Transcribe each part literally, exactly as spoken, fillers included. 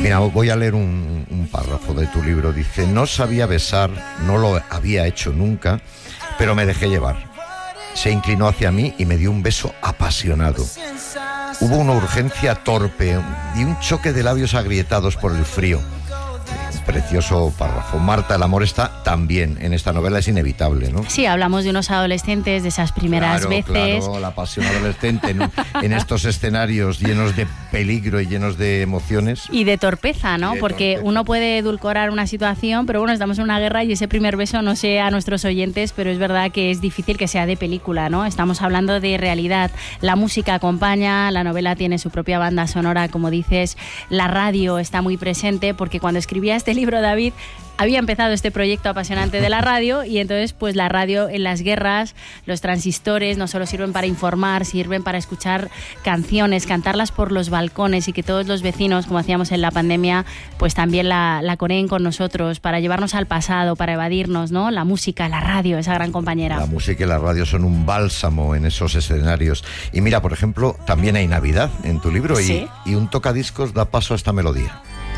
Mira, voy a leer un, un párrafo de tu libro. Dice: no sabía besar, no lo había hecho nunca, pero me dejé llevar. Se inclinó hacia mí y me dio un beso apasionado. Hubo una urgencia torpe y un choque de labios agrietados por el frío. Precioso párrafo. Marta, el amor está también en esta novela, es inevitable, ¿no? Sí, hablamos de unos adolescentes, de esas primeras claro, veces. Claro, la pasión adolescente en, en estos escenarios llenos de peligro y llenos de emociones. Y de torpeza, ¿no? De Porque torpeza. uno puede edulcorar una situación, pero bueno, estamos en una guerra y ese primer beso, no sé a nuestros oyentes, pero es verdad que es difícil que sea de película, ¿no? Estamos hablando de realidad. La música acompaña, la novela tiene su propia banda sonora, como dices, la radio está muy presente, porque cuando escribía este libro, David, había empezado este proyecto apasionante de la radio y entonces pues la radio en las guerras, los transistores no solo sirven para informar, sirven para escuchar canciones, cantarlas por los balcones y que todos los vecinos, como hacíamos en la pandemia, pues también la, la coreen con nosotros, para llevarnos al pasado, para evadirnos, ¿no? La música, la radio, esa gran compañera. La música y la radio son un bálsamo en esos escenarios. Y mira, por ejemplo, también hay Navidad en tu libro. ¿Sí? y, y un tocadiscos da paso a esta melodía.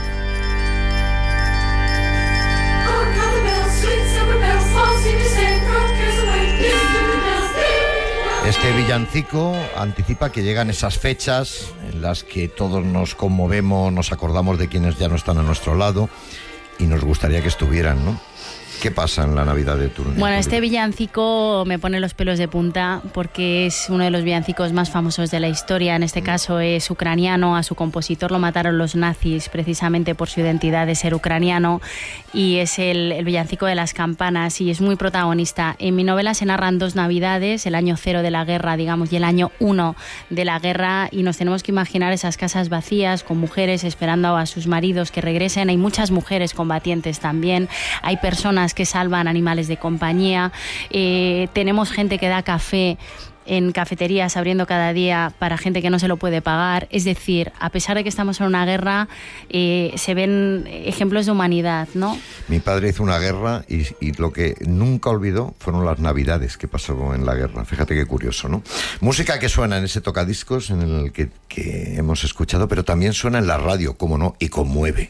Este villancico anticipa que llegan esas fechas en las que todos nos conmovemos, nos acordamos de quienes ya no están a nuestro lado y nos gustaría que estuvieran, ¿no? ¿Qué pasa en la Navidad de Turner? Bueno, este villancico me pone los pelos de punta porque es uno de los villancicos más famosos de la historia. En este caso es ucraniano. A su compositor lo mataron los nazis precisamente por su identidad de ser ucraniano, y es el, el villancico de las campanas y es muy protagonista. En mi novela se narran dos Navidades, el año cero de la guerra, digamos, y el año uno de la guerra, y nos tenemos que imaginar esas casas vacías con mujeres esperando a sus maridos que regresen. Hay muchas mujeres combatientes también, hay personas que salvan animales de compañía, eh, tenemos gente que da café en cafeterías abriendo cada día para gente que no se lo puede pagar. Es decir, a pesar de que estamos en una guerra, eh, se ven ejemplos de humanidad, ¿no? Mi padre hizo una guerra y, y lo que nunca olvidó fueron las Navidades que pasó en la guerra. Fíjate qué curioso, ¿no? Música que suena en ese tocadiscos en el que, que hemos escuchado, pero también suena en la radio, cómo no, y conmueve.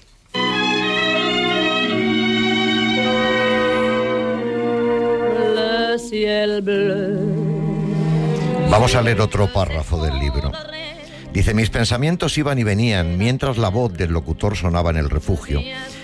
Vamos a leer otro párrafo del libro. Dice: mis pensamientos iban y venían mientras la voz del locutor sonaba en el refugio.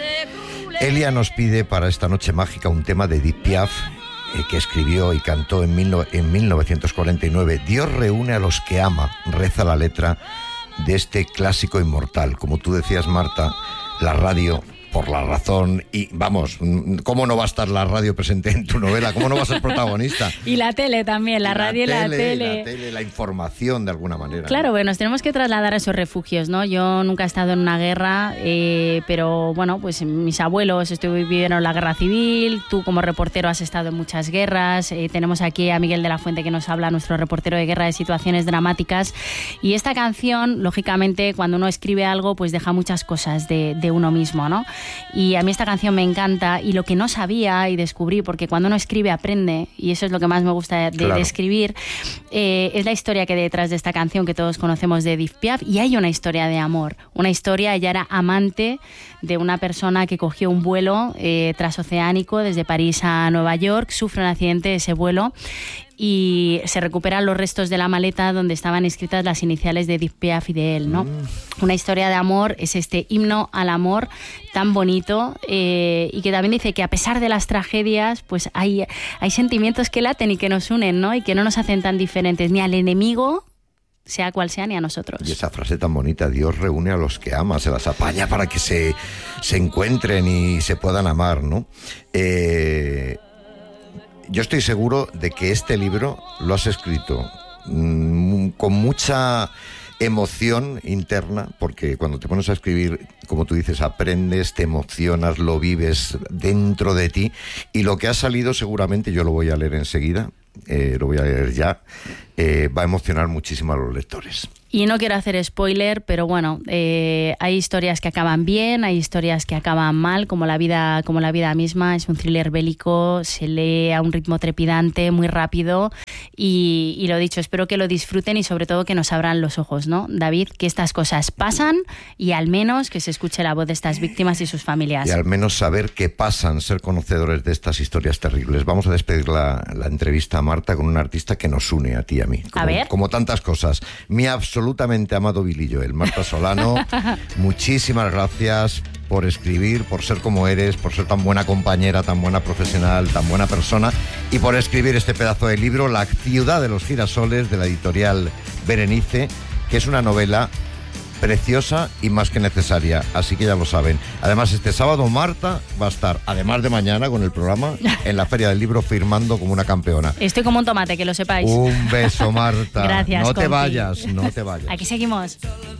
Elia nos pide para esta noche mágica un tema de Edith Piaf, eh, que escribió y cantó en, mil, en mil novecientos cuarenta y nueve. Dios reúne a los que ama, reza la letra de este clásico inmortal. Como tú decías, Marta, la radio, por la razón, y vamos, ¿cómo no va a estar la radio presente en tu novela? ¿Cómo no va a ser protagonista? Y la tele también, la, la radio y la tele. La tele, la información de alguna manera. Claro, ¿no? bueno, nos tenemos que trasladar a esos refugios, ¿no? Yo nunca he estado en una guerra, eh, pero bueno, pues mis abuelos vivieron la guerra civil, tú como reportero has estado en muchas guerras, eh, tenemos aquí a Miguel de la Fuente que nos habla, nuestro reportero de guerra, de situaciones dramáticas, y esta canción, lógicamente, cuando uno escribe algo, pues deja muchas cosas de, de uno mismo, ¿no? Y a mí esta canción me encanta, y lo que no sabía y descubrí, porque cuando uno escribe aprende, y eso es lo que más me gusta de, claro. de escribir, eh, es la historia que hay detrás de esta canción que todos conocemos de Edith Piaf, y hay una historia de amor, una historia. Ella era amante de una persona que cogió un vuelo eh, transoceánico desde París a Nueva York, sufre un accidente de ese vuelo y se recuperan los restos de la maleta donde estaban escritas las iniciales de Edith Piaf y de él, ¿no? Mm. Una historia de amor, es este himno al amor tan bonito, eh, y que también dice que a pesar de las tragedias, pues hay, hay sentimientos que laten y que nos unen, ¿no? Y que no nos hacen tan diferentes, ni al enemigo, sea cual sea, ni a nosotros. Y esa frase tan bonita: Dios reúne a los que ama, se las apaña para que se, se encuentren y se puedan amar, ¿no? Eh... Yo estoy seguro de que este libro lo has escrito mmm, con mucha emoción interna, porque cuando te pones a escribir, como tú dices, aprendes, te emocionas, lo vives dentro de ti, y lo que ha salido seguramente, yo lo voy a leer enseguida, eh, lo voy a leer ya, eh, va a emocionar muchísimo a los lectores. Y no quiero hacer spoiler, pero bueno, eh, hay historias que acaban bien, hay historias que acaban mal, como la vida, como la vida misma. Es un thriller bélico, se lee a un ritmo trepidante, muy rápido. Y, y lo dicho, espero que lo disfruten y sobre todo que nos abran los ojos, ¿no, David? Que estas cosas pasan y al menos que se escuche la voz de estas víctimas y sus familias. Y al menos saber qué pasan, ser conocedores de estas historias terribles. Vamos a despedir la, la entrevista a Marta con un artista que nos une a ti y a mí. Como, a ver. Como tantas cosas. Mi absolutamente amado Billy Joel. Marta Solano, muchísimas gracias por escribir, por ser como eres, por ser tan buena compañera, tan buena profesional, tan buena persona, y por escribir este pedazo de libro, La ciudad de los girasoles, de la editorial Berenice, que es una novela preciosa y más que necesaria, así que ya lo saben. Además, este sábado Marta va a estar, además de mañana con el programa, en la Feria del Libro firmando como una campeona. Estoy como un tomate, que lo sepáis. Un beso, Marta. Gracias, No te compi. vayas, no te vayas. Aquí seguimos.